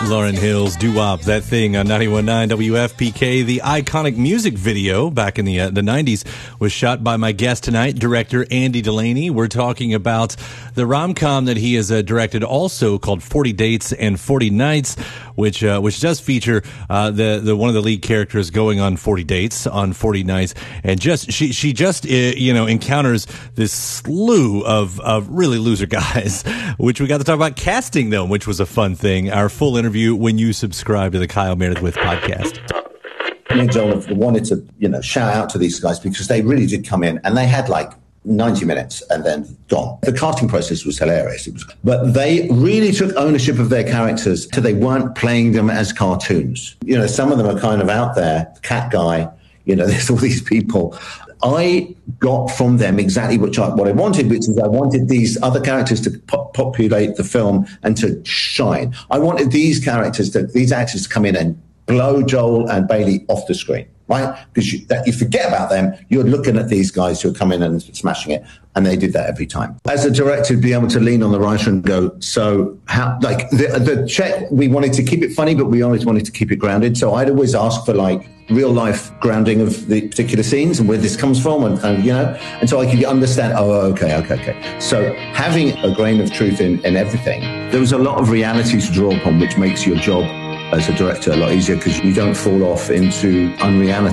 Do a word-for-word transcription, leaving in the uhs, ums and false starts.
Lauryn Hill's Doo-Wop, that thing on ninety-one point nine W F P K. The iconic music video back in the uh, the nineties was shot by my guest tonight, director Andy Delaney. We're talking about the rom-com that he has uh, directed, also called forty Dates and forty Nights, which uh, which does feature uh, the the one of the lead characters going on forty dates on forty nights, and just she she just uh, you know encounters this slew of of really loser guys, which we got to talk about casting them, which was a fun thing. Our full interview when you subscribe to the Kyle Meredith With podcast. Me and Joel wanted to, you know, shout out to these guys because they really did come in and they had like ninety minutes and then gone. The casting process was hilarious. It was, but they really took ownership of their characters, so they weren't playing them as cartoons. You know, some of them are kind of out there. Cat Guy, you know, there's all these people. I got from them exactly what I, what I wanted, which is I wanted these other characters to po- populate the film and to shine. I wanted these characters, to, these actors to come in and blow Joel and Bailey off the screen, right? Because you, that you forget about them, you're looking at these guys who are coming in and smashing it, and they did that every time. As a director, to be able to lean on the writer and go, so how, like the, the check, we wanted to keep it funny, but we always wanted to keep it grounded. So I'd always ask for like real life grounding of the particular scenes and where this comes from, and, and you know, and so I could understand, oh, okay, okay, okay. So having a grain of truth in, in everything, there was a lot of reality to draw upon, which makes your job as a director a lot easier because you don't fall off into unreality.